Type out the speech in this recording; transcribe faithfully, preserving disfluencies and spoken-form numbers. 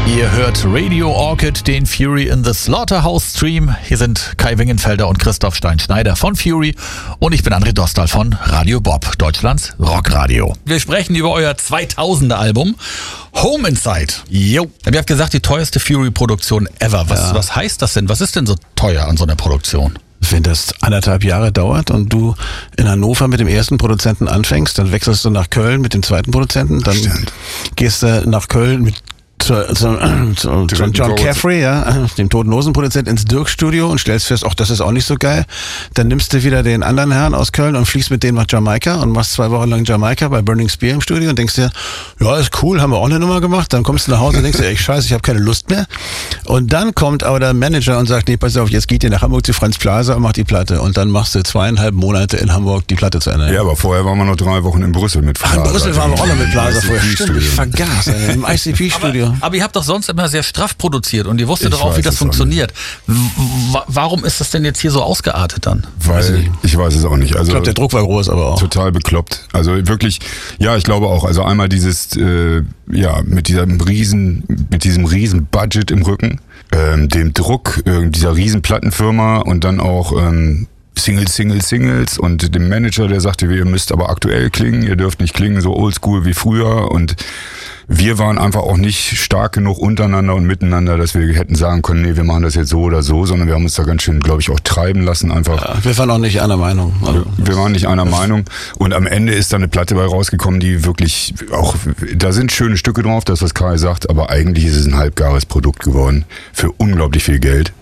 Ihr hört Radio Orchid, den Fury in the Slaughterhouse Stream. Hier sind Kai Wingenfelder und Christoph Stein-Schneider von Fury und ich bin André Dostal von Radio Bob, Deutschlands Rockradio. Wir sprechen über euer zweitausender Album Home Inside. Jo. Ihr habt gesagt, die teuerste Fury-Produktion ever. Was, ja. was heißt das denn? Was ist denn so teuer an so einer Produktion? Wenn das anderthalb Jahre dauert und du in Hannover mit dem ersten Produzenten anfängst, dann wechselst du nach Köln mit dem zweiten Produzenten, dann Stimmt. gehst du nach Köln mit zu, zu, zu, zu John Caffrey, ja, dem Toten Hosen Produzent, ins Dirk-Studio und stellst fest, ach, das ist auch nicht so geil. Dann nimmst du wieder den anderen Herrn aus Köln und fliegst mit denen nach Jamaika und machst zwei Wochen lang Jamaika bei Burning Spear im Studio und denkst dir, ja, ist cool, haben wir auch eine Nummer gemacht. Dann kommst du nach Hause und denkst dir, echt scheiße, ich habe keine Lust mehr. Und dann kommt aber der Manager und sagt, nee, pass auf, jetzt geht ihr nach Hamburg zu Franz Plaza und macht die Platte. Und dann machst du zweieinhalb Monate in Hamburg die Platte zu Ende. Ja, aber vorher waren wir noch drei Wochen in Brüssel mit Plaza. Ach, in Brüssel waren wir auch noch mit Plaza vorher. Stimmt, ich vergaß, ey, im I C P-Studio. Aber, aber ihr habt doch sonst immer sehr straff produziert und ihr wusstet doch auch, wie das funktioniert. W- warum ist das denn jetzt hier so ausgeartet dann? Weil, ich weiß es auch nicht. Also, ich glaube, der Druck war groß, aber auch. Total bekloppt. Also wirklich, ja, ich glaube auch. Also einmal dieses, äh, ja, mit diesem riesen, mit diesem riesen Budget im Rücken, ähm, dem Druck äh, dieser riesen Plattenfirma und dann auch ähm, Singles, Singles, Singles und dem Manager, der sagte, ihr müsst aber aktuell klingen, ihr dürft nicht klingen so oldschool wie früher und wir waren einfach auch nicht stark genug untereinander und miteinander, dass wir hätten sagen können, nee, wir machen das jetzt so oder so, sondern wir haben uns da ganz schön, glaube ich, auch treiben lassen einfach. Ja, wir waren auch nicht einer Meinung. Also wir, wir waren nicht einer Meinung und am Ende ist da eine Platte bei rausgekommen, die wirklich auch, da sind schöne Stücke drauf, das was Kai sagt, aber eigentlich ist es ein halbgares Produkt geworden für unglaublich viel Geld.